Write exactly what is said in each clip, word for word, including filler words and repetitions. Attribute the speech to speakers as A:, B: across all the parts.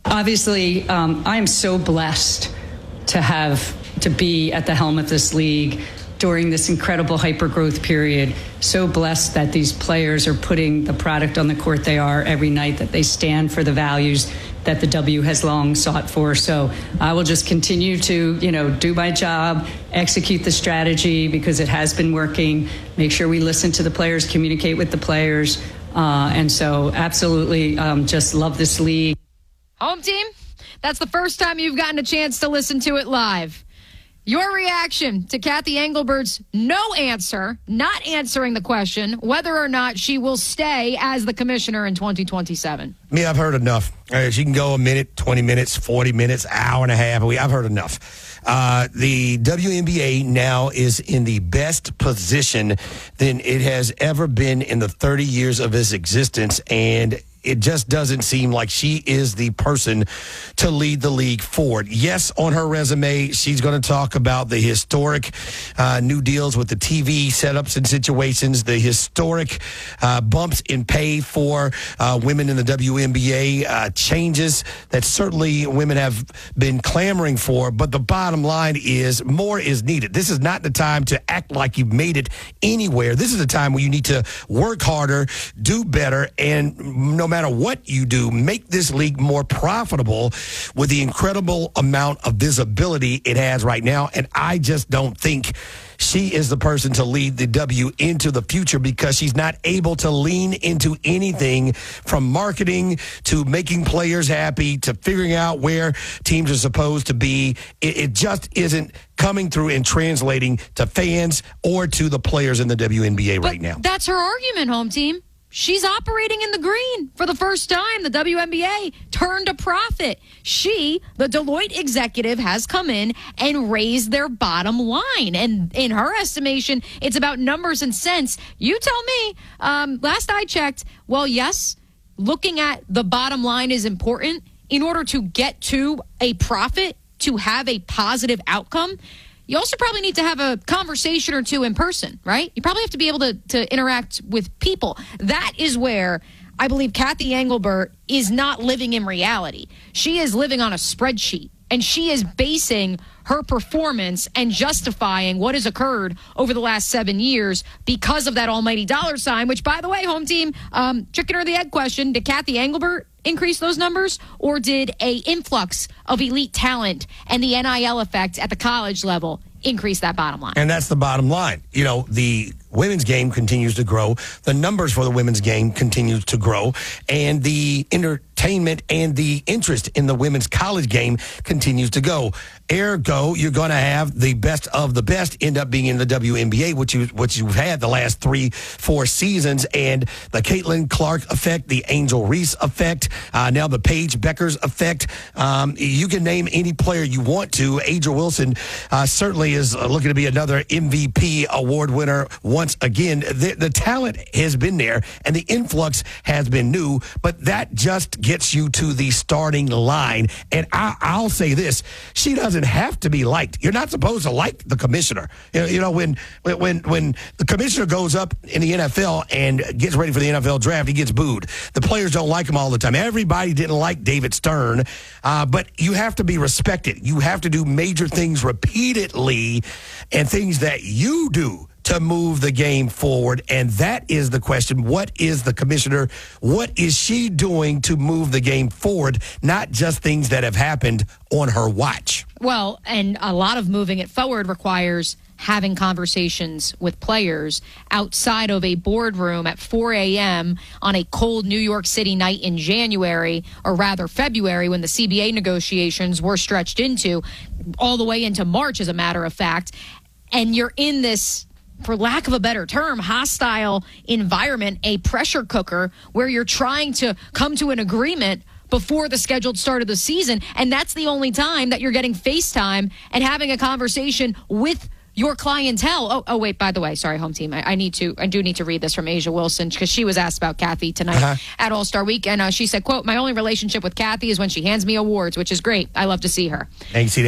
A: obviously, um, I am so blessed to have to be at the helm of this league during this incredible hyper-growth period. So blessed that these players are putting the product on the court they are every night, that they stand for the values that the W has long sought for. So I will just continue to, you know, do my job, execute the strategy because it has been working, make sure we listen to the players, communicate with the players. Uh, and so absolutely um, just love this league.
B: Home team, that's the first time you've gotten a chance to listen to it live. Your reaction to Cathy Engelbert's no answer, not answering the question, whether or not she will stay as the commissioner in twenty twenty-seven.
C: Me, I've heard enough. Uh, she can go a minute, twenty minutes, forty minutes, hour and a half. I've heard enough. Uh, the W N B A now is in the best position than it has ever been in the thirty years of its existence, and it just doesn't seem like she is the person to lead the league forward. Yes, on her resume, she's going to talk about the historic uh, new deals with the T V setups and situations, the historic uh, bumps in pay for uh, women in the W N B A, uh, changes that certainly women have been clamoring for. But the bottom line is more is needed. This is not the time to act like you've made it anywhere. This is the time where you need to work harder, do better, and no matter what you do, make this league more profitable with the incredible amount of visibility it has right now. And I just don't think she is the person to lead the W into the future because she's not able to lean into anything from marketing to making players happy to figuring out where teams are supposed to be. It, it just isn't coming through and translating to fans or to the players in the W N B A
B: but
C: right now.
B: That's her argument, home team. She's operating in the green. For the first time, the W N B A turned a profit. She, the Deloitte executive, has come in and raised their bottom line. And in her estimation, it's about numbers and cents. You tell me. Um, last I checked, well, yes, looking at the bottom line is important. In order to get to a profit, to have a positive outcome, you also probably need to have a conversation or two in person, right? You probably have to be able to, to interact with people. That is where I believe Cathy Engelbert is not living in reality. She is living on a spreadsheet, and she is basing her performance and justifying what has occurred over the last seven years because of that almighty dollar sign, which, by the way, home team, um, chicken or the egg question, did Cathy Engelbert increase those numbers, or did a influx of elite talent and the N I L effect at the college level increase that bottom line?
C: And that's the bottom line. You know, the women's game continues to grow. The numbers for the women's game continues to grow. And the entertainment and the interest in the women's college game continues to go. Ergo, you're going to have the best of the best end up being in the W N B A, which, you, which you've had the last three, four seasons. And the Caitlin Clark effect, the Angel Reese effect, uh, now the Paige Beckers effect. Um, you can name any player you want to. A'ja Wilson uh, certainly is looking to be another M V P award winner once again. The, the talent has been there, and the influx has been new, but that just gets you to the starting line. And I, I'll say this, she doesn't have to be liked. You're not supposed to like the commissioner. You know, you know when, when, when the commissioner goes up in the N F L and gets ready for the N F L draft, he gets booed. The players don't like him all the time. Everybody didn't like David Stern, uh, but you have to be respected. You have to do major things repeatedly and things that you do to move the game forward. And that is the question. What is the commissioner? What is she doing to move the game forward? Not just things that have happened on her watch.
B: Well, and a lot of moving it forward requires having conversations with players outside of a boardroom at four a.m. on a cold New York City night in January, or rather February, when the C B A negotiations were stretched into all the way into March, as a matter of fact. And you're in this, for lack of a better term, hostile environment, a pressure cooker, where you're trying to come to an agreement before the scheduled start of the season. And that's the only time that you're getting FaceTime and having a conversation with your clientele. Oh, oh, wait, by the way, sorry, home team. I, I need to, I do need to read this from A'ja Wilson, because she was asked about Cathy tonight uh-huh. at All-Star Week. And uh, she said, quote, "My only relationship with Cathy is when she hands me awards," which is great. I love to see her.
C: And you see there,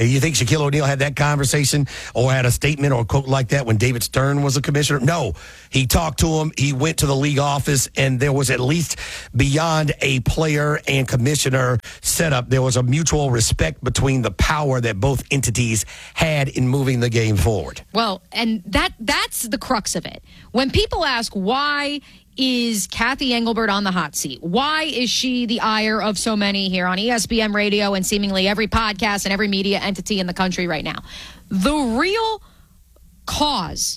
C: You think Shaquille O'Neal had that conversation or had a statement or a quote like that when David Stern was a commissioner? No. He talked to him. He went to the league office, and there was at least beyond a player and commissioner setup, there was a mutual respect between the power that both entities had in moving the game forward.
B: Well, and that that's the crux of it. When people ask why is Kathy Engelbert on the hot seat? Why is she the ire of so many here on E S P N Radio and seemingly every podcast and every media entity in the country right now? The real cause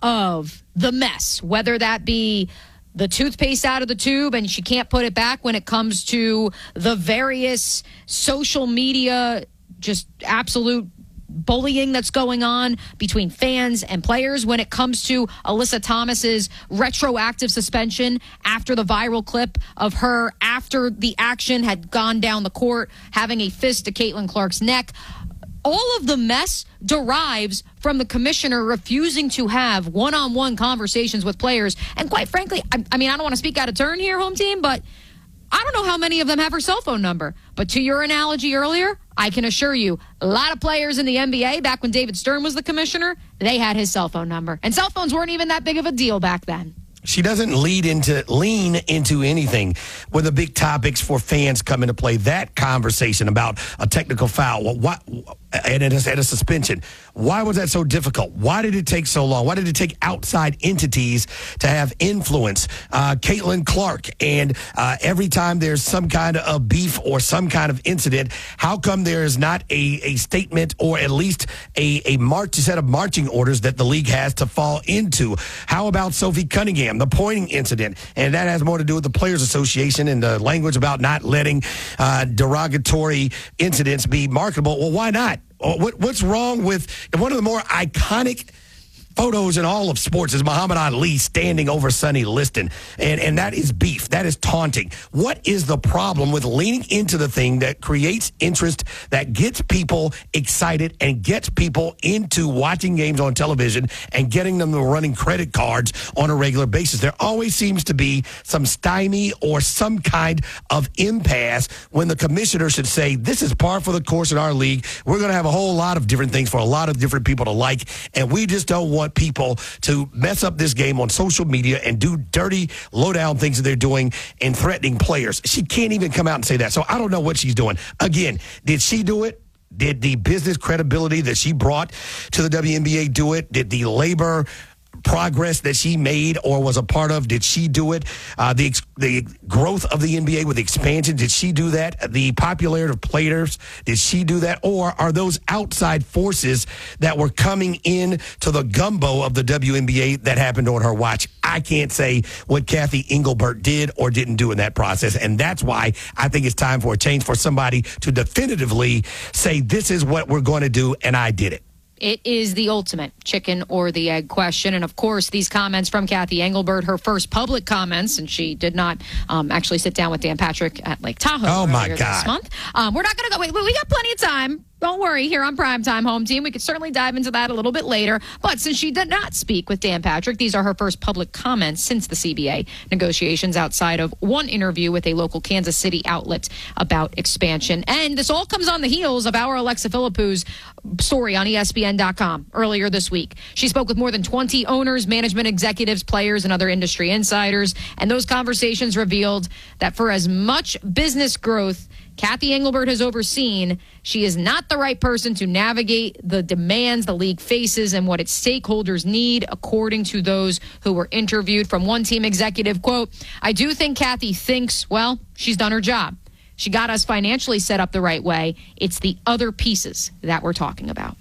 B: of the mess, whether that be the toothpaste out of the tube and she can't put it back when it comes to the various social media, just absolute bullying that's going on between fans and players, when it comes to Alyssa Thomas's retroactive suspension after the viral clip of her after the action had gone down the court having a fist to Caitlin Clark's neck. All of the mess derives from the commissioner refusing to have one-on-one conversations with players. And quite frankly, I, I mean, I don't want to speak out of turn here, home team, but I don't know how many of them have her cell phone number. But to your analogy earlier, I can assure you, a lot of players in the N B A, back when David Stern was the commissioner, they had his cell phone number. And cell phones weren't even that big of a deal back then.
C: She doesn't lead into lean into anything when the big topics for fans come into play. That conversation about a technical foul, well, what, and a, and a suspension. Why was that so difficult? Why did it take so long? Why did it take outside entities to have influence? Uh, Caitlin Clark, and uh, every time there's some kind of beef or some kind of incident, how come there is not a, a statement or at least a, a march, a set of marching orders that the league has to fall into? How about Sophie Cunningham, the pointing incident? And that has more to do with the Players Association and the language about not letting uh, derogatory incidents be marketable. Well, why not? What, what's wrong with one of the more iconic photos in all of sports is Muhammad Ali standing over Sonny Liston, and, and that is beef. That is taunting. What is the problem with leaning into the thing that creates interest, that gets people excited and gets people into watching games on television and getting them to running credit cards on a regular basis? There always seems to be some stymie or some kind of impasse when the commissioner should say, this is par for the course in our league. We're going to have a whole lot of different things for a lot of different people to like, and we just don't want people to mess up this game on social media and do dirty, low-down things that they're doing and threatening players. She can't even come out and say that. So I don't know what she's doing. Again, did she do it? Did the business credibility that she brought to the W N B A do it? Did the labor progress that she made or was a part of, did she do it? Uh, the the growth of the N B A with expansion, did she do that? The popularity of players, did she do that? Or are those outside forces that were coming in to the gumbo of the W N B A that happened on her watch? I can't say what Kathy Engelbert did or didn't do in that process, and that's why I think it's time for a change, for somebody to definitively say, this is what we're going to do, and I did it.
B: It is the ultimate chicken or the egg question. And, of course, these comments from Kathy Engelbert, her first public comments, and she did not um, actually sit down with Dan Patrick at Lake Tahoe
C: oh my
B: earlier
C: God.
B: this month. Um, we're not going to go. Wait, we got plenty of time. Don't worry, here on Primetime Home Team. We could certainly dive into that a little bit later. But since she did not speak with Dan Patrick, these are her first public comments since the C B A negotiations, outside of one interview with a local Kansas City outlet about expansion. And this all comes on the heels of our Alexa Philippou's story on E S P N dot com earlier this week. She spoke with more than twenty owners, management executives, players, and other industry insiders. And those conversations revealed that for as much business growth Kathy Engelbert has overseen, she is not the right person to navigate the demands the league faces and what its stakeholders need, according to those who were interviewed. From one team executive, quote, I do think Kathy thinks, well, she's done her job. She got us financially set up the right way. It's the other pieces that we're talking about.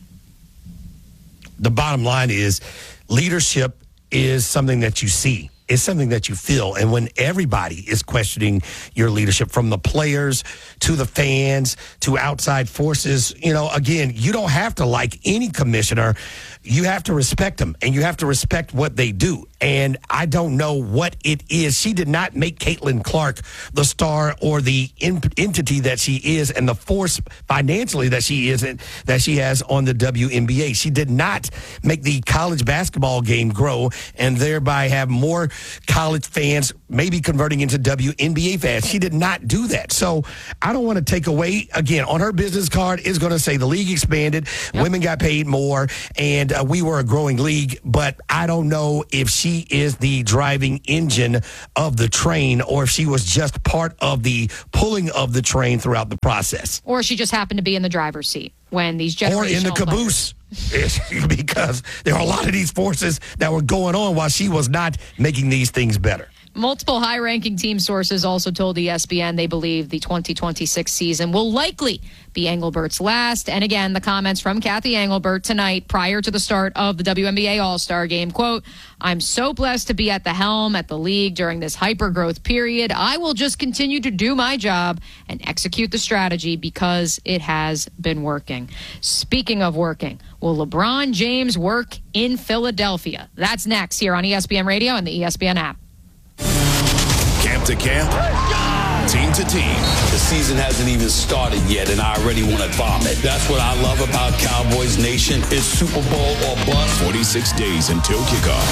C: The bottom line is leadership is something that you see. It's something that you feel. And when everybody is questioning your leadership, from the players to the fans to outside forces, you know, again, you don't have to like any commissioner. You have to respect them, and you have to respect what they do. And I don't know what it is. She did not make Caitlin Clark the star or the in- entity that she is and the force financially that she is and that she has on the W N B A. She did not make the college basketball game grow and thereby have more college fans maybe converting into W N B A fans. She did not do that. So I don't want to take away, again, on her business card is going to say the league expanded, yep. women got paid more, and uh, we were a growing league. But I don't know if she is the driving engine of the train or if she was just part of the pulling of the train throughout the process.
B: Or she just happened to be in the driver's seat when these generational
C: Or in the caboose. Because there are a lot of these forces that were going on while she was not making these things better.
B: Multiple high-ranking team sources also told E S P N they believe the twenty twenty-six season will likely be Engelbert's last. And again, the comments from Kathy Engelbert tonight prior to the start of the W N B A All-Star Game, quote, "I'm so blessed to be at the helm at the league during this hyper-growth period. I will just continue to do my job and execute the strategy because it has been working." Speaking of working, will LeBron James work in Philadelphia? That's next here on E S P N Radio and the E S P N app.
D: Camp to camp, team to team.
E: The season hasn't even started yet, and I already want to vomit. That's what I love about Cowboys Nation. It's Super Bowl or bust.
D: forty-six days until kickoff.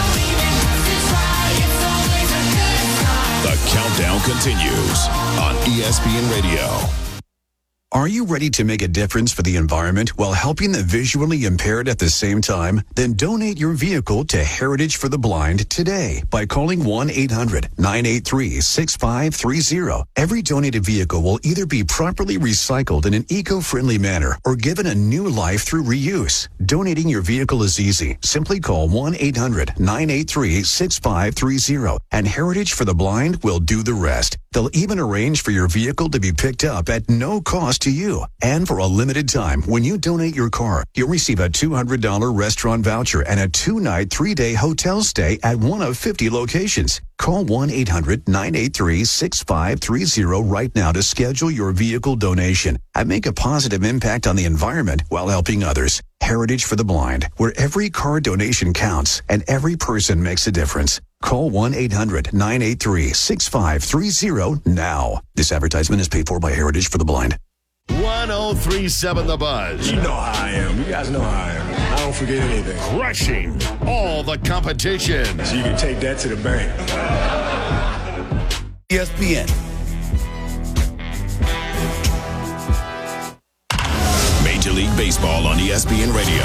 D: The countdown continues on E S P N Radio.
F: Are you ready to make a difference for the environment while helping the visually impaired at the same time? Then donate your vehicle to Heritage for the Blind today by calling one eight hundred nine eight three six five three zero. Every donated vehicle will either be properly recycled in an eco-friendly manner or given a new life through reuse. Donating your vehicle is easy. Simply call one eight hundred nine eight three six five three zero and Heritage for the Blind will do the rest. They'll even arrange for your vehicle to be picked up at no cost to you. And for a limited time, when you donate your car, you'll receive a two hundred dollars restaurant voucher and a two-night, three-day hotel stay at one of fifty locations. Call one eight hundred nine eight three six five three zero right now to schedule your vehicle donation and make a positive impact on the environment while helping others. Heritage for the Blind, where every car donation counts and every person makes a difference. Call one eight hundred nine eight three six five three zero now. This advertisement is paid for by Heritage for the Blind.
G: one oh three point seven The Buzz.
H: You know how I am. You guys know how I am. I don't forget anything.
G: Crushing all the competition.
H: So you can take that to the bank.
E: E S P N.
D: Major League Baseball on E S P N Radio.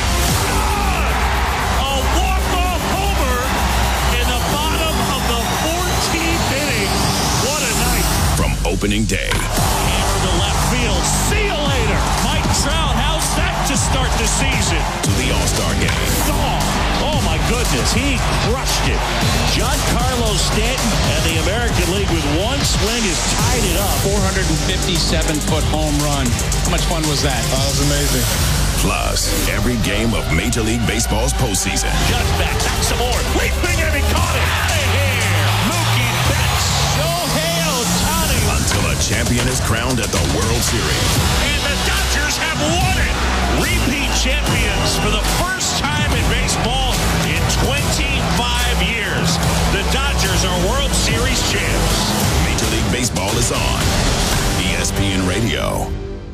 I: A walk-off homer in the bottom of the fourteenth inning. What a night.
D: From opening day.
I: Hammer to left field. See you later. Mike Trout, how's that to start the season?
D: To the All-Star game.
I: Gone. Oh, my goodness. He crushed it. Giancarlo Stanton and the American League with one swing has tied it up.
J: four hundred fifty-seven foot home run. How much fun was that?
H: Oh, it was amazing.
D: Plus, every game of Major League Baseball's postseason.
I: Just back. Back some more. Leaping and he caught it. Out of here. Mookie Betts. Shohei Ohtani.
D: Until a champion is crowned at the World Series.
I: And the Dodgers have won it. Repeat champions for the first time in baseball in twenty-five years. The Dodgers are World Series champs.
D: Major League Baseball is on E S P N Radio.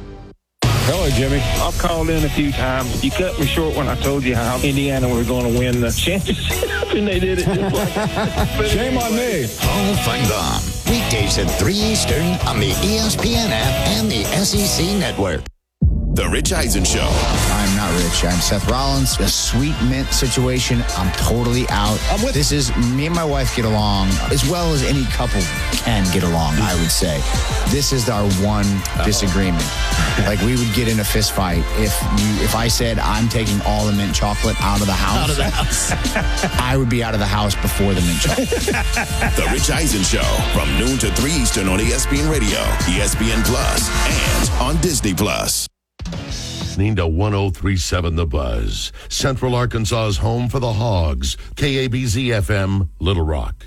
K: Hello, Jimmy. I've called in a few times. You cut me short when I told you how Indiana was going to win the championship, and they did it just like that. Shame on me.
L: Hall of Fun Gone. Weekdays at three Eastern on the E S P N app and the S E C network.
D: The Rich Eisen Show.
M: I'm not rich. I'm Seth Rollins. A sweet mint situation. I'm totally out. I'm with this is me and my wife get along as well as any couple can get along, I would say. This is our one Uh-oh. disagreement. Like we would get in a fist fight if you if I said I'm taking all the mint chocolate out of the house.
E: Out of the house.
M: I would be out of the house before the mint chocolate.
D: The Rich Eisen Show from noon to three Eastern on E S P N Radio, E S P N Plus, and on Disney Plus.
G: Listening to one oh three point seven The Buzz, Central Arkansas's home for the Hogs, K A B Z F M, Little Rock.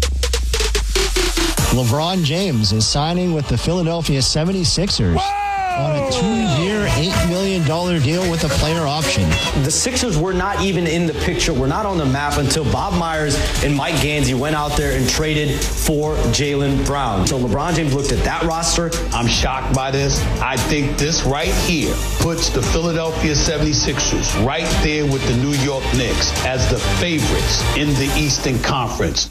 N: LeBron James is signing with the Philadelphia seventy-sixers.
C: Whoa!
N: on a two-year, eight million dollars deal with a player option.
O: The Sixers were not even in the picture, were not on the map until Bob Myers and Mike Gansey went out there and traded for Jaylen Brown. So LeBron James looked at that roster.
P: I'm shocked by this. I think this right here puts the Philadelphia seventy-sixers right there with the New York Knicks as the favorites in the Eastern Conference.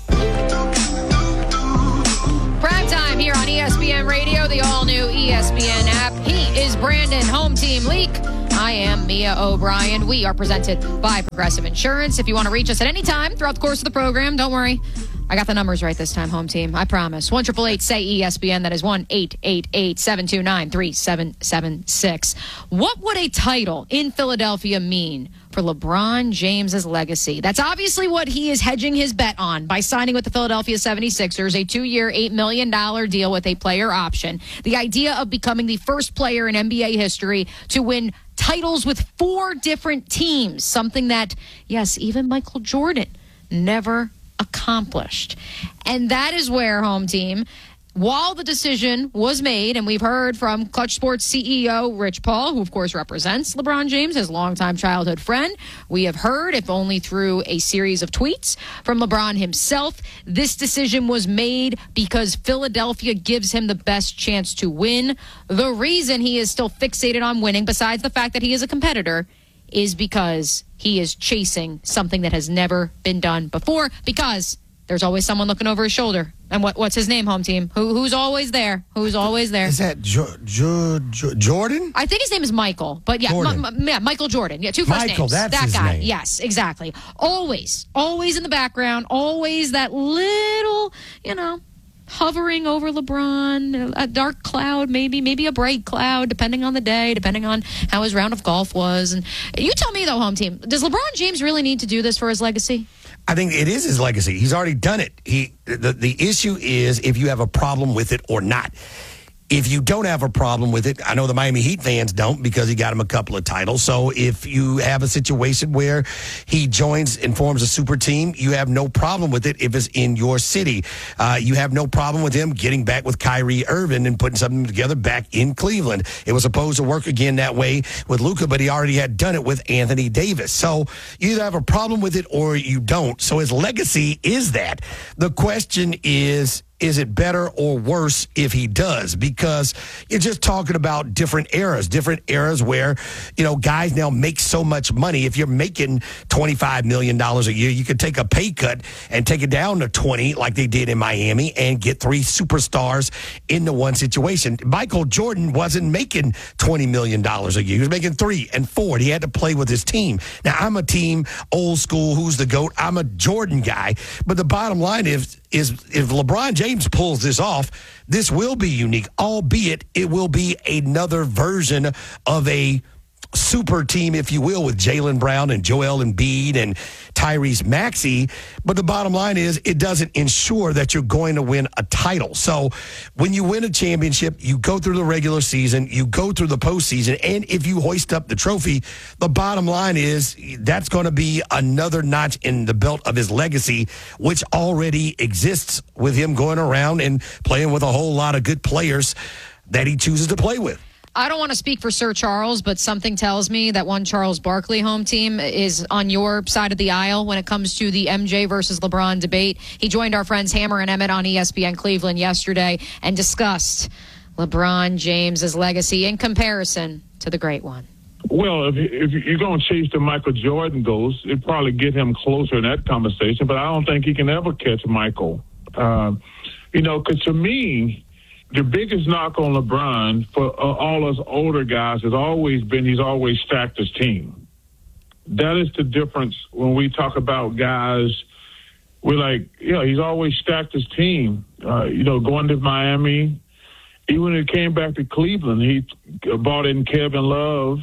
B: Prime time here on E S P N Radio, the all-new E S P N app. He is Brandon, home team Leak. I am Mia O'Brien. We are presented by Progressive Insurance. If you want to reach us at any time throughout the course of the program, don't worry. I got the numbers right this time, home team. I promise. one eight eight eight say E S P N. That is one eight eight eight seven two nine three seven seven six. What would a title in Philadelphia mean for LeBron James's legacy? That's obviously what he is hedging his bet on by signing with the Philadelphia seventy-sixers, a two-year, eight million dollars deal with a player option. The idea of becoming the first player in N B A history to win titles with four different teams, something that, yes, even Michael Jordan never accomplished. And that is where, home team, while the decision was made, and we've heard from Clutch Sports C E O Rich Paul, who of course represents LeBron James, his longtime childhood friend, we have heard, if only through a series of tweets from LeBron himself, this decision was made because Philadelphia gives him the best chance to win. The reason he is still fixated on winning, besides the fact that he is a competitor, is because he is chasing something that has never been done before, because there's always someone looking over his shoulder. And what what's his name, home team? Who Who's always there? Who's always there?
C: Is that jo- jo- jo- Jordan?
B: I think his name is Michael, but yeah, M- M- yeah Michael Jordan. Yeah, two first
C: Michael,
B: names.
C: that's
B: that
C: his
B: guy.
C: name.
B: Yes, exactly. Always, always in the background, always that little, you know, hovering over LeBron, a dark cloud, maybe, maybe a bright cloud, depending on the day, depending on how his round of golf was. And you tell me, though, home team, does LeBron James really need to do this for his legacy?
C: I think it is his legacy. He's already done it. He the, the issue is if you have a problem with it or not. If you don't have a problem with it, I know the Miami Heat fans don't because he got him a couple of titles. So if you have a situation where he joins and forms a super team, you have no problem with it if it's in your city. Uh, you have no problem with him getting back with Kyrie Irving and putting something together back in Cleveland. It was supposed to work again that way with Luka, but he already had done it with Anthony Davis. So you either have a problem with it or you don't. So his legacy is that. The question is, is it better or worse if he does? Because you're just talking about different eras, different eras where, you know, guys now make so much money. If you're making twenty-five million dollars a year, you could take a pay cut and take it down to twenty like they did in Miami and get three superstars into one situation. Michael Jordan wasn't making twenty million dollars a year. He was making three and four. And he had to play with his team. Now, I'm a team old school, who's the GOAT. I'm a Jordan guy. But the bottom line is, is if LeBron James pulls this off, this will be unique, albeit it will be another version of a super team, if you will, with Jaylen Brown and Joel Embiid and Tyrese Maxey. But the bottom line is it doesn't ensure that you're going to win a title. So when you win a championship, you go through the regular season, you go through the postseason, and if you hoist up the trophy, the bottom line is that's going to be another notch in the belt of his legacy, which already exists with him going around and playing with a whole lot of good players that he chooses to play with.
B: I don't want to speak for Sir Charles, but something tells me that one Charles Barkley home team is on your side of the aisle when it comes to the M J versus LeBron debate. He joined our friends Hammer and Emmett on E S P N Cleveland yesterday and discussed LeBron James's legacy in comparison to the great one.
K: Well, if, if you're going to chase the Michael Jordan goals, it'd probably get him closer in that conversation, but I don't think he can ever catch Michael. Uh, you know, because to me, the biggest knock on LeBron for uh, all us older guys has always been he's always stacked his team. That is the difference when we talk about guys. We're like, you know, he's always stacked his team. Uh, you know, going to Miami, even when he came back to Cleveland, he brought in Kevin Love.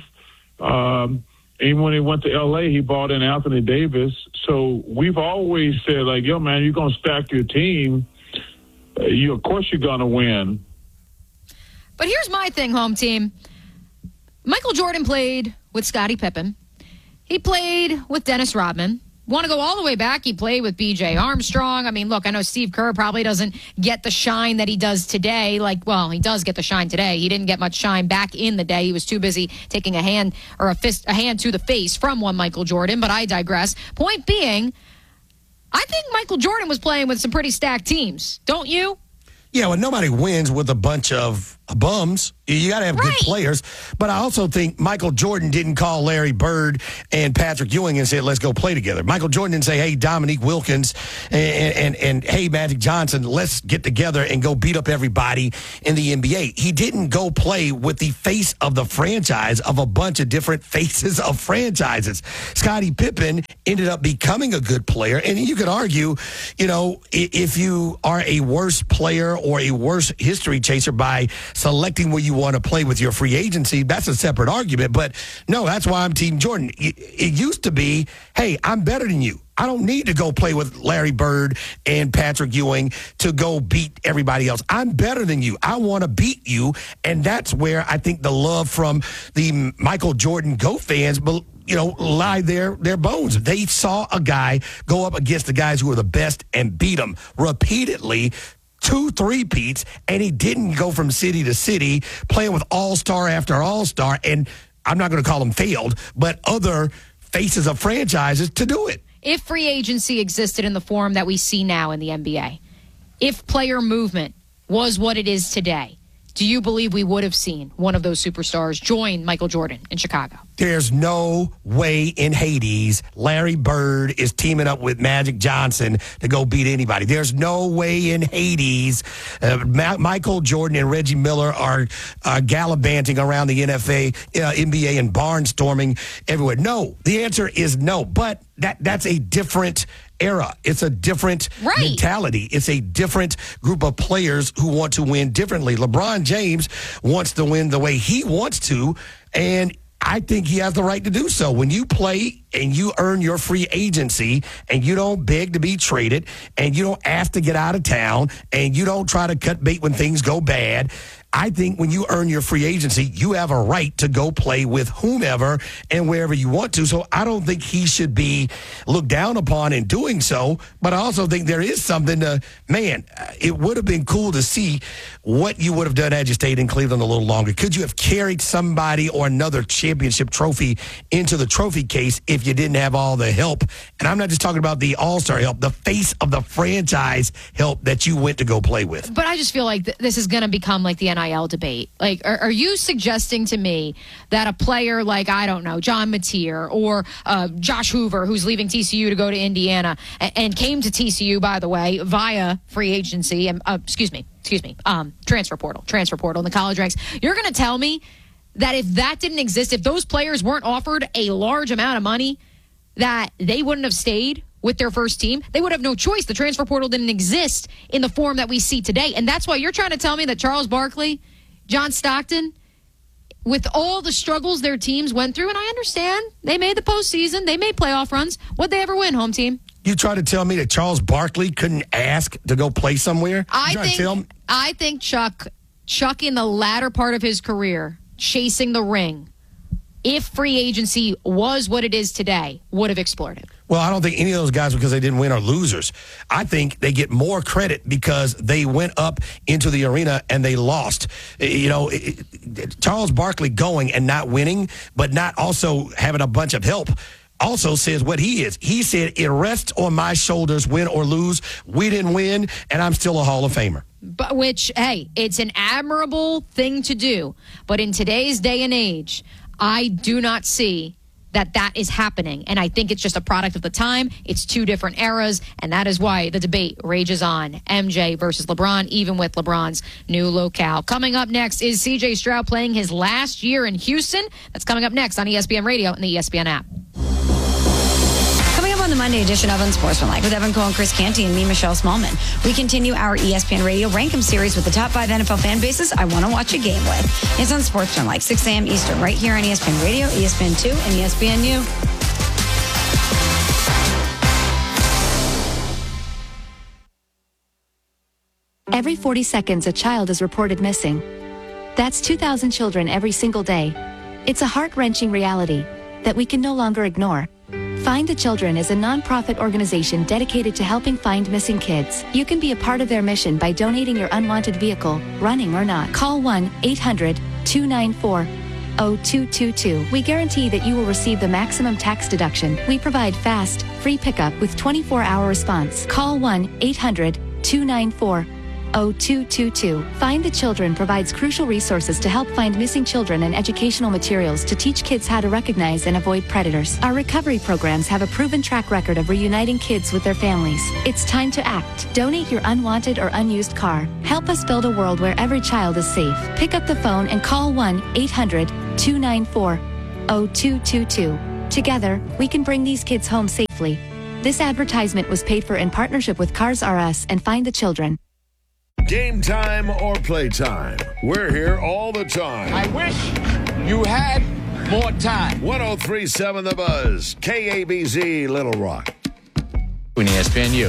K: Um, even when he went to L A, he brought in Anthony Davis. So we've always said, like, yo, man, you're going to stack your team. Uh, you, of course, you're going to win.
B: But here's my thing, home team. Michael Jordan played with Scottie Pippen. He played with Dennis Rodman. want to go all the way back, he played with B J Armstrong. I mean, look, I know Steve Kerr probably doesn't get the shine that he does today. Like, well, he does get the shine today. He didn't get much shine back in the day. He was too busy taking a hand or a fist, a hand to the face from one Michael Jordan, but I digress. Point being, I think Michael Jordan was playing with some pretty stacked teams. Don't you?
C: Yeah, well, nobody wins with a bunch of bums. You got to have
B: right.
C: good players. But I also think Michael Jordan didn't call Larry Bird and Patrick Ewing and say, let's go play together. Michael Jordan didn't say, hey, Dominique Wilkins and, and, and hey, Magic Johnson, let's get together and go beat up everybody in the N B A. He didn't go play with the face of the franchise of a bunch of different faces of franchises. Scottie Pippen ended up becoming a good player. And you could argue, you know, if you are a worse player or a worse history chaser by selecting where you want to play with your free agency, that's a separate argument. But no, that's why I'm Team Jordan. It, it used to be, hey, I'm better than you. I don't need to go play with Larry Bird and Patrick Ewing to go beat everybody else. I'm better than you. I want to beat you. And that's where I think the love from the Michael Jordan GOAT fans, you know, lie their, their bones. They saw a guy go up against the guys who were the best and beat them repeatedly. Two three-peats, and he didn't go from city to city playing with all-star after all-star, and I'm not going to call them failed, but other faces of franchises to do it.
B: If free agency existed in the form that we see now in the N B A, if player movement was what it is today, do you believe we would have seen one of those superstars join Michael Jordan in Chicago?
C: There's no way in Hades Larry Bird is teaming up with Magic Johnson to go beat anybody. There's no way in Hades uh, Ma- Michael Jordan and Reggie Miller are uh, gallivanting around the N F A, uh, N B A and barnstorming everywhere. No, the answer is no. But that that's a different era. It's a different
B: right.
C: mentality. It's a different group of players who want to win differently. LeBron James wants to win the way he wants to, and I think he has the right to do so. When you play and you earn your free agency and you don't beg to be traded and you don't ask to get out of town and you don't try to cut bait when things go bad, I think when you earn your free agency, you have a right to go play with whomever and wherever you want to. So I don't think he should be looked down upon in doing so. But I also think there is something to, man, it would have been cool to see what you would have done had you stayed in Cleveland a little longer. Could you have carried somebody or another championship trophy into the trophy case if you didn't have all the help? And I'm not just talking about the all-star help, the face of the franchise help that you went to go play with.
B: But I just feel like th- this is going to become like the N I L debate. Like, are, are you suggesting to me that a player like, I don't know, John Mateer or uh, Josh Hoover, who's leaving T C U to go to Indiana and, and came to T C U, by the way, via free agency, and uh, excuse me, excuse me, um, transfer portal, transfer portal in the college ranks, you're going to tell me that if that didn't exist, if those players weren't offered a large amount of money, that they wouldn't have stayed with their first team? They would have no choice. The transfer portal didn't exist in the form that we see today. And that's why you're trying to tell me that Charles Barkley, John Stockton, with all the struggles their teams went through, and I understand, they made the postseason, they made playoff runs. Would they ever win, home team?
C: You try to tell me that Charles Barkley couldn't ask to go play somewhere?
B: I
C: you
B: think,
C: to tell me?
B: I think Chuck, Chuck in the latter part of his career, chasing the ring, if free agency was what it is today, would have exploded.
C: Well, I don't think any of those guys, because they didn't win, are losers. I think they get more credit because they went up into the arena and they lost. You know, it, it, Charles Barkley going and not winning, but not also having a bunch of help, also says what he is. He said, it rests on my shoulders, win or lose. We didn't win, and I'm still a Hall of Famer.
B: But which, hey, it's an admirable thing to do. But in today's day and age, I do not see that that is happening. And I think it's just a product of the time. It's two different eras, and that is why the debate rages on. M J versus LeBron, even with LeBron's new locale. Coming up next is C J Stroud playing his last year in Houston. That's coming up next on E S P N Radio and the E S P N app.
Q: Coming up on the Monday edition of Unsportsmanlike with Evan Cole and Chris Canty and me, Michelle Smallman. We continue our E S P N Radio Rank 'em series with the top five N F L fan bases I want to watch a game with. It's Unsportsmanlike, six a.m. Eastern, right here on E S P N Radio, E S P N two, and E S P N U.
R: Every forty seconds, a child is reported missing. That's two thousand children every single day. It's a heart-wrenching reality that we can no longer ignore. Find the Children is a nonprofit organization dedicated to helping find missing kids. You can be a part of their mission by donating your unwanted vehicle, running or not. Call one eight hundred two nine four oh two two two. We guarantee that you will receive the maximum tax deduction. We provide fast, free pickup with twenty-four hour response. Call one eight hundred two nine four oh two two two. Find the Children provides crucial resources to help find missing children and educational materials to teach kids how to recognize and avoid predators. Our recovery programs have a proven track record of reuniting kids with their families. It's time to act. Donate your unwanted or unused car. Help us build a world where every child is safe. Pick up the phone and call one eight hundred two nine four oh two two two. Together, we can bring these kids home safely. This advertisement was paid for in partnership with Cars R Us and Find the Children.
G: Game time or playtime. We're here all the time.
J: I wish you had more time.
G: one oh three point seven The Buzz. K A B Z Little Rock.
J: E S P N U.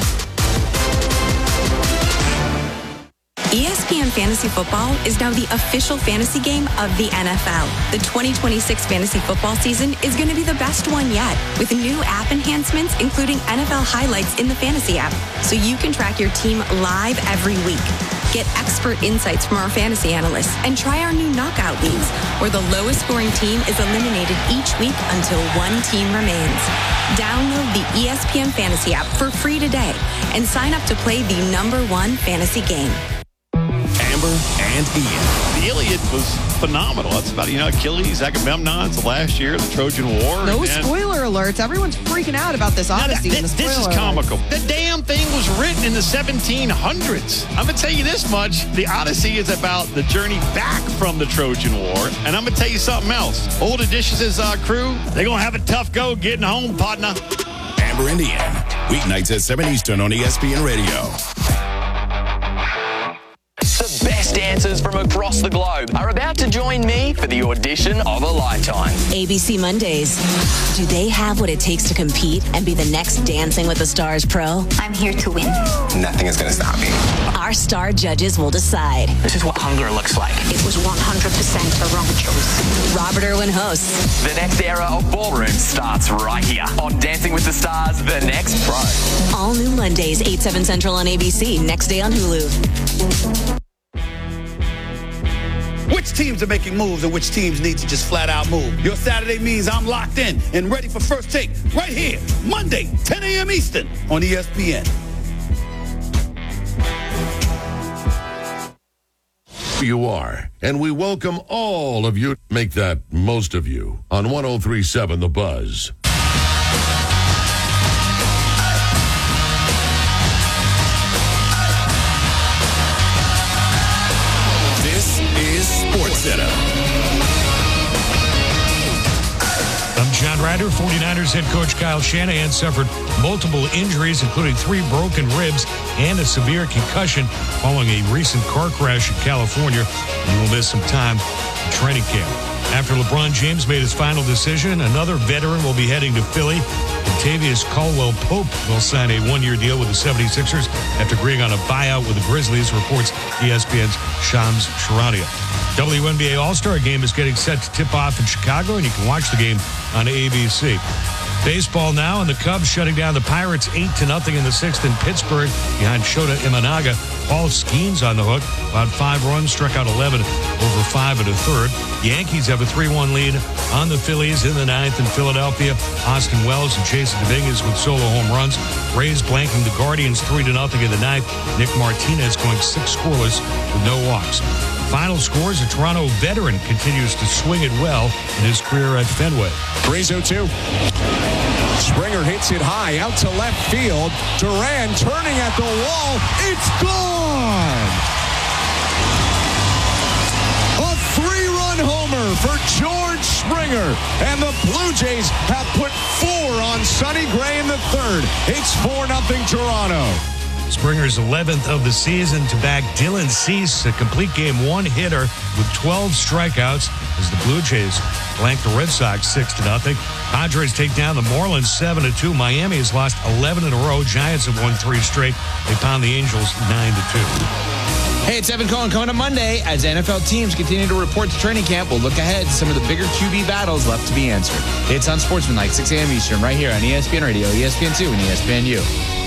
S: E S P N Fantasy Football is now the official fantasy game of the N F L. The twenty twenty-six fantasy football season is going to be the best one yet, with new app enhancements, including N F L highlights in the fantasy app, so you can track your team live every week. Get expert insights from our fantasy analysts and try our new knockout leagues, where the lowest scoring team is eliminated each week until one team remains. Download the E S P N Fantasy app for free today and sign up to play the number one fantasy game.
D: Amber and Ian.
T: The Iliad was phenomenal. That's about, you know, Achilles, Agamemnon. It's the last year of the Trojan War.
U: No
T: and
U: spoiler alerts. Everyone's freaking out about this Odyssey.
T: Now,
U: and the
T: this, this is
U: spoiler
T: comical.
U: alert.
T: The damn thing was written in the seventeen hundreds. I'm going to tell you this much. The Odyssey is about the journey back from the Trojan War. And I'm going to tell you something else. Old Odysseus' uh, crew, they're going to have a tough go getting home, partner.
D: Amber and Ian. Weeknights at seven Eastern on E S P N Radio.
V: The best dancers from across the globe are about to join me for the audition of a lifetime.
W: A B C Mondays. Do they have what it takes to compete and be the next Dancing with the Stars pro? I'm here to win.
V: Nothing is going to stop me.
W: Our star judges will decide.
V: This is what hunger looks like.
W: It was one hundred percent the wrong choice. Robert Irwin hosts.
V: The next era of ballroom starts right here on Dancing with the Stars, the next pro.
W: All new Mondays, eight, seven Central on A B C. Next day on Hulu.
P: Which teams are making moves and which teams need to just flat out move? Your Saturday means I'm locked in and ready for First Take right here, Monday, ten a.m. Eastern on E S P N.
G: You are, and we welcome all of you. Make that most of you on one oh three point seven The Buzz.
D: SportsCenter.
X: I'm John Ryder. forty-niners head coach Kyle Shanahan suffered multiple injuries, including three broken ribs and a severe concussion following a recent car crash in California. He will miss some time in training camp. After LeBron James made his final decision, another veteran will be heading to Philly. Contavious Caldwell-Pope will sign a one-year deal with the seventy-sixers after agreeing on a buyout with the Grizzlies, reports E S P N's Shams Charania. W N B A All-Star Game is getting set to tip off in Chicago, and you can watch the game on A B C. Baseball now, and the Cubs shutting down the Pirates eight to nothing in the sixth in Pittsburgh behind Shota Imanaga. Paul Skeens on the hook, about five runs, struck out eleven over five and a third. Yankees have a three one lead on the Phillies in the ninth in Philadelphia. Austin Wells and Jason Dominguez with solo home runs. Rays blanking the Guardians three to nothing in the ninth. Nick Martinez going six scoreless with no walks. Final scores, a Toronto veteran continues to swing it well in his career at Fenway.
Y: Rays oh two. Springer hits it high out to left field. Duran turning at the wall. It's gone! A three-run homer for George Springer. And the Blue Jays have put four on Sonny Gray in the third. It's four nothing Toronto.
X: Springer's eleventh of the season to back Dylan Cease, a complete game one hitter with twelve strikeouts as the Blue Jays blank the Red Sox six to nothing. Padres take down the Marlins seven to two. Miami has lost eleven in a row. Giants have won three straight. They pound the Angels nine to two.
A: Hey, it's Evan Cohen. Coming up Monday, as N F L teams continue to report to training camp, we'll look ahead to some of the bigger Q B battles left to be answered. It's on Sportsmanlike, six a.m. Eastern, right here on E S P N Radio, E S P N two, and E S P N U.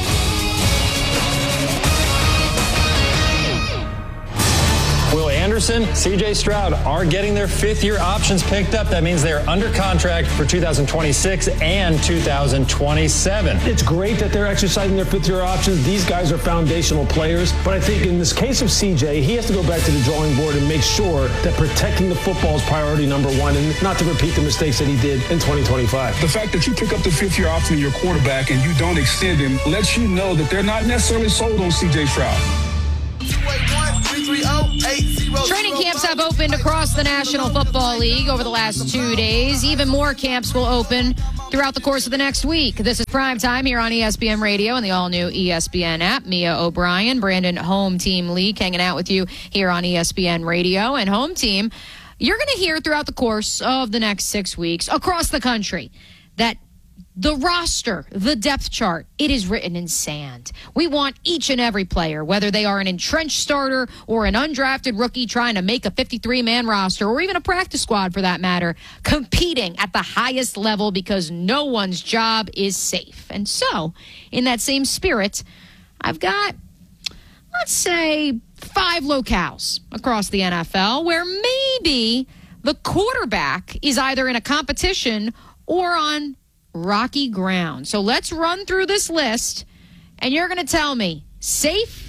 F: Will Anderson, C J Stroud are getting their fifth-year options picked up. That means they're under contract for two thousand twenty-six and two thousand twenty-seven.
H: It's great that they're exercising their fifth-year options. These guys are foundational players. But I think in this case of C J, he has to go back to the drawing board and make sure that protecting the football is priority number one and not to repeat the mistakes that he did in twenty twenty-five.
I: The fact that you pick up the fifth-year option of your quarterback and you don't extend him lets you know that they're not necessarily sold on C J Stroud.
B: Training camps have opened across the National Football League over the last two days. Even more camps will open throughout the course of the next week. This is Prime Time here on E S P N Radio and the all-new E S P N app. Mia O'Brien, Brandon Home Team League hanging out with you here on E S P N Radio. And Home Team, you're going to hear throughout the course of the next six weeks across the country that the roster, the depth chart, it is written in sand. We want each and every player, whether they are an entrenched starter or an undrafted rookie trying to make a fifty-three man roster or even a practice squad for that matter, competing at the highest level because no one's job is safe. And so, in that same spirit, I've got, let's say, five locales across the N F L where maybe the quarterback is either in a competition or on rocky ground. So let's run through this list, and you're going to tell me safe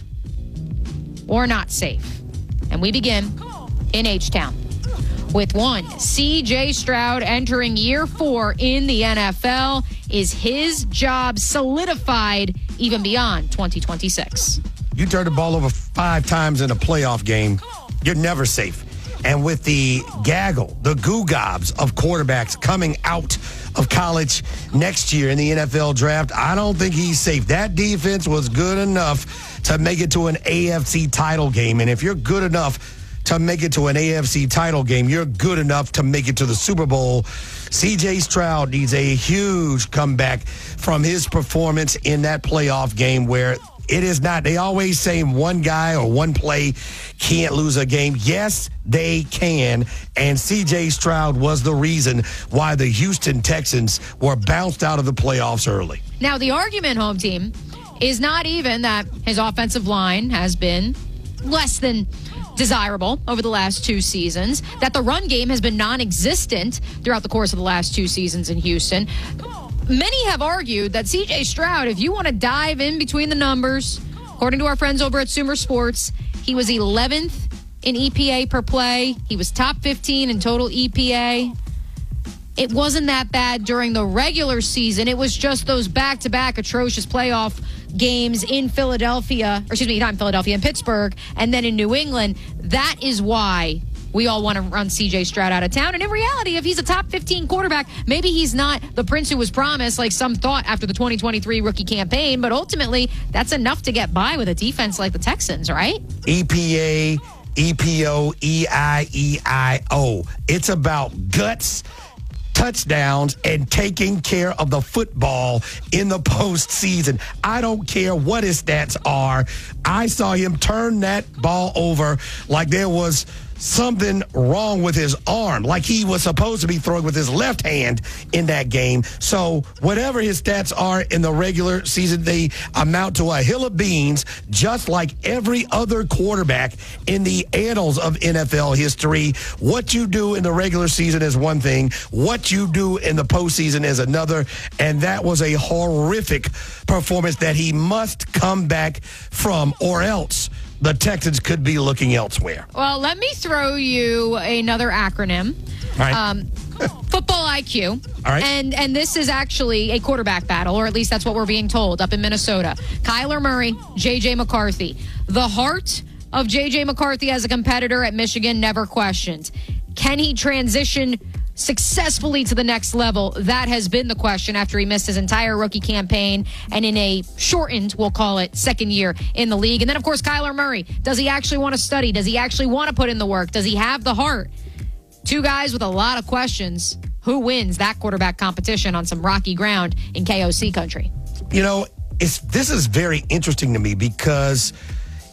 B: or not safe. And we begin in H-Town with one. C J Stroud entering year four in the N F L. Is his job solidified even beyond twenty twenty-six?
C: You turn the ball over five times in a playoff game, you're never safe. And with the gaggle, the goo-gobs of quarterbacks coming out of college next year in the N F L draft, I don't think he's safe. That defense was good enough to make it to an A F C title game. And if you're good enough to make it to an A F C title game, you're good enough to make it to the Super Bowl. C J Stroud needs a huge comeback from his performance in that playoff game where it is not. They always say one guy or one play can't lose a game. Yes, they can. And C J Stroud was the reason why the Houston Texans were bounced out of the playoffs early.
B: Now, the argument, Home Team, is not even that his offensive line has been less than desirable over the last two seasons, that the run game has been non-existent throughout the course of the last two seasons in Houston. Many have argued that C J Stroud, if you want to dive in between the numbers, according to our friends over at Sumer Sports, he was eleventh in E P A per play. He was top fifteen in total E P A. It wasn't that bad during the regular season. It was just those back-to-back atrocious playoff games in Philadelphia, or excuse me, not in Philadelphia, in Pittsburgh, and then in New England. That is why we all want to run C J Stroud out of town. And in reality, if he's a top fifteen quarterback, maybe he's not the prince who was promised like some thought after the twenty twenty-three rookie campaign. But ultimately, that's enough to get by with a defense like the Texans, right?
C: E P A, E P O, E I E I O. It's about guts, touchdowns, and taking care of the football in the postseason. I don't care what his stats are. I saw him turn that ball over like there was something wrong with his arm, like he was supposed to be throwing with his left hand in that game. So whatever his stats are in the regular season, they amount to a hill of beans, just like every other quarterback in the annals of N F L history. What you do in the regular season is one thing. What you do in the postseason is another. And that was a horrific performance that he must come back from, or else the Texans could be looking elsewhere.
B: Well, let me throw you another acronym.
C: All right.
B: Um, football I Q.
C: All right.
B: And and this is actually a quarterback battle, or at least that's what we're being told up in Minnesota. Kyler Murray, J J McCarthy. The heart of J J McCarthy as a competitor at Michigan, never questioned. Can he transition successfully to the next level? That has been the question after he missed his entire rookie campaign and in a shortened, we'll call it, second year in the league. And then, of course, Kyler Murray. Does he actually want to study? Does he actually want to put in the work? Does he have the heart? Two guys with a lot of questions. Who wins that quarterback competition on some rocky ground in K O C country?
C: You know, it's this is very interesting to me because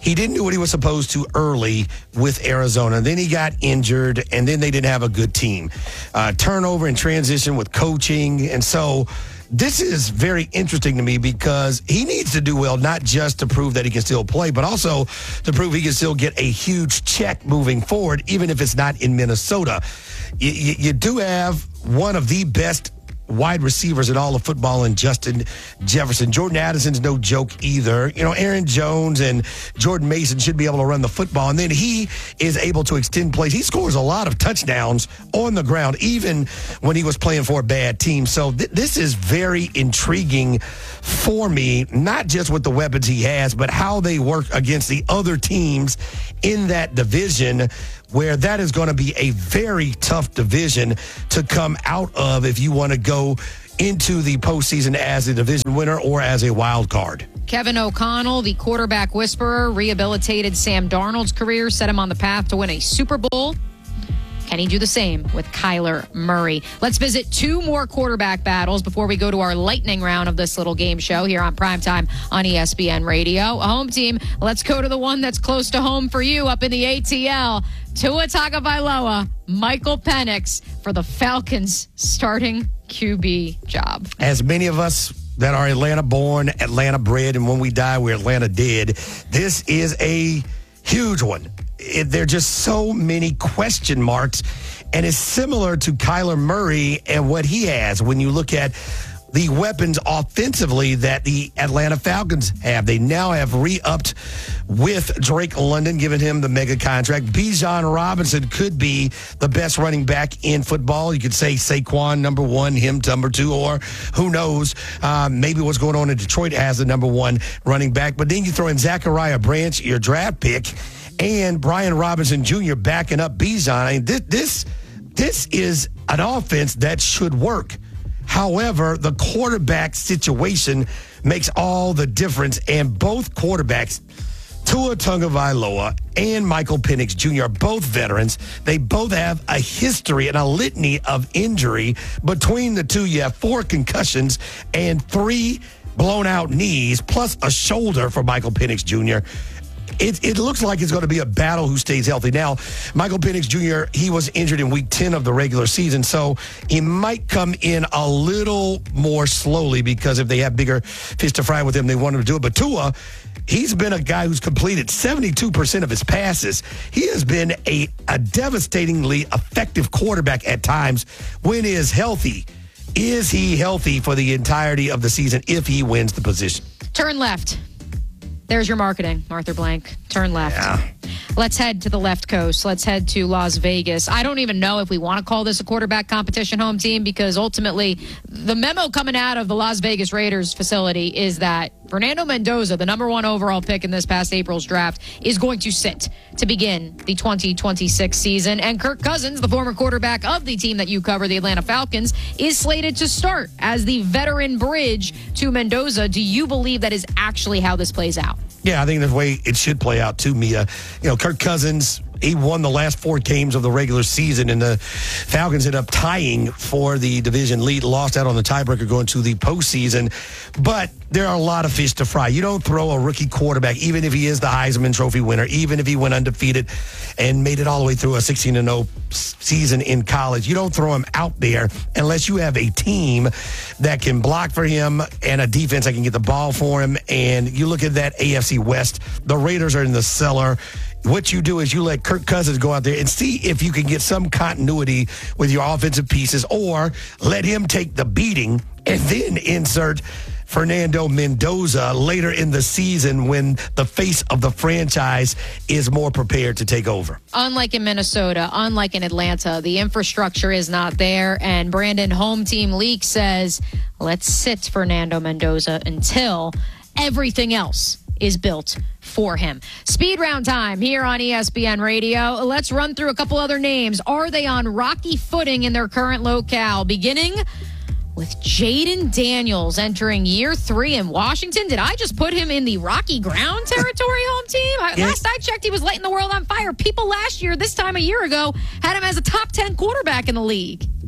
C: he didn't do what he was supposed to early with Arizona. Then he got injured, and then they didn't have a good team. Uh, turnover and transition with coaching. And so this is very interesting to me because he needs to do well, not just to prove that he can still play, but also to prove he can still get a huge check moving forward, even if it's not in Minnesota. You, you, you do have one of the best wide receivers in all of football in Justin Jefferson. Jordan Addison's no joke either. You know, Aaron Jones and Jordan Mason should be able to run the football, and then he is able to extend plays. He scores a lot of touchdowns on the ground, even when he was playing for a bad team. So th- this is very intriguing for me, not just with the weapons he has, but how they work against the other teams in that division, where that is going to be a very tough division to come out of if you want to go into the postseason as a division winner or as a wild card.
B: Kevin O'Connell, the quarterback whisperer, rehabilitated Sam Darnold's career, set him on the path to win a Super Bowl. Can he do the same with Kyler Murray? Let's visit two more quarterback battles before we go to our lightning round of this little game show here on Primetime on E S P N Radio. A home team, let's go to the one that's close to home for you up in the A T L. Tua Tagovailoa, Michael Penix for the Falcons starting Q B job.
C: As many of us that are Atlanta-born, Atlanta-bred, and when we die, we're Atlanta-dead, this is a huge one. It, there are just so many question marks, and it's similar to Kyler Murray and what he has when you look at the weapons offensively that the Atlanta Falcons have. They now have re-upped with Drake London, giving him the mega contract. Bijan Robinson could be the best running back in football. You could say Saquon number one, him number two, or who knows, uh, maybe what's going on in Detroit has the number one running back. But then you throw in Zachariah Branch, your draft pick, and Brian Robinson Junior backing up Bijan. I mean, this, this, this is an offense that should work. However, the quarterback situation makes all the difference, and both quarterbacks, Tua Tagovailoa and Michael Penix Junior, are both veterans. They both have a history and a litany of injury. Between the two, you have four concussions and three blown-out knees, plus a shoulder for Michael Penix Junior It, it looks like it's going to be a battle who stays healthy. Now, Michael Penix Junior, he was injured in week ten of the regular season, so he might come in a little more slowly because if they have bigger fish to fry with him, they want him to do it. But Tua, he's been a guy who's completed seventy-two percent of his passes. He has been a, a devastatingly effective quarterback at times when he is healthy. Is he healthy for the entirety of the season if he wins the position?
B: Turn left. There's your marketing, Arthur Blank. Turn left.
C: Yeah.
B: Let's head to the left coast. Let's head to Las Vegas. I don't even know if we want to call this a quarterback competition home team because ultimately the memo coming out of the Las Vegas Raiders facility is that Fernando Mendoza, the number one overall pick in this past April's draft, is going to sit to begin the twenty twenty-six season. And Kirk Cousins, the former quarterback of the team that you cover, the Atlanta Falcons, is slated to start as the veteran bridge to Mendoza. Do you believe that is actually how this plays out?
C: Yeah, I think that's the way it should play out too, Mia. You know, Kirk Cousins, he won the last four games of the regular season, and the Falcons ended up tying for the division lead, lost out on the tiebreaker going to the postseason. But there are a lot of fish to fry. You don't throw a rookie quarterback, even if he is the Heisman Trophy winner, even if he went undefeated and made it all the way through a sixteen and oh season in college. You don't throw him out there unless you have a team that can block for him and a defense that can get the ball for him. And you look at that A F C West, the Raiders are in the cellar. What you do is you let Kirk Cousins go out there and see if you can get some continuity with your offensive pieces, or let him take the beating and then insert Fernando Mendoza later in the season when the face of the franchise is more prepared to take over.
B: Unlike in Minnesota, unlike in Atlanta, the infrastructure is not there. And Brandon Home Team Leak says, let's sit Fernando Mendoza until everything else is built for him. Speed round time here on E S P N Radio. Let's run through a couple other names. Are they on rocky footing in their current locale? Beginning with Jaden Daniels entering year three in Washington. Did I just put him in the rocky ground territory, home team? I,
C: yeah.
B: Last I checked, he was lighting the world on fire. People last year, this time a year ago, had him as a top ten quarterback in the league.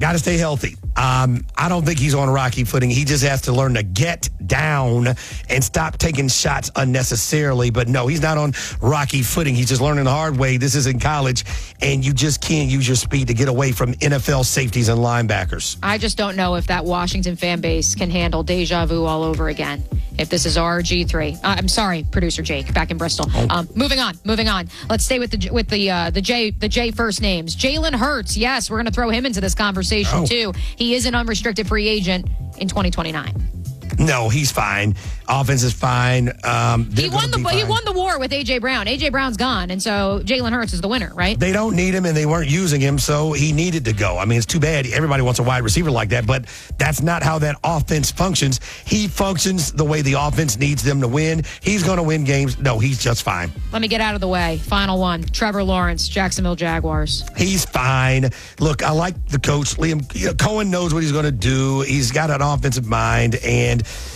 C: got to stay healthy. Um, I don't think he's on rocky footing. He just has to learn to get down and stop taking shots unnecessarily. But no, he's not on rocky footing. He's just learning the hard way. This is in college, and you just can't use your speed to get away from N F L safeties and linebackers.
B: I just don't know if that Washington fan base can handle deja vu all over again. If this is R G three, uh, I'm sorry, producer Jake, back in Bristol.
C: Oh.
B: Um, moving on, moving on. Let's stay with the with the uh, the J the J first names. Jalen Hurts, yes, we're going to throw him into this conversation
C: Oh.
B: too. He is an unrestricted free agent in twenty twenty-nine.
C: No, he's fine. Offense is fine. Um,
B: He won the he won the war with A J Brown. A J Brown's gone, and so Jalen Hurts is the winner, right?
C: They don't need him, and they weren't using him, so he needed to go. I mean, it's too bad. Everybody wants a wide receiver like that, but that's not how that offense functions. He functions the way the offense needs them to win. He's going to win games. No, he's just fine.
B: Let me get out of the way. Final one. Trevor Lawrence, Jacksonville Jaguars.
C: He's fine. Look, I like the coach. Liam you know, Cohen knows what he's going to do. He's got an offensive mind, and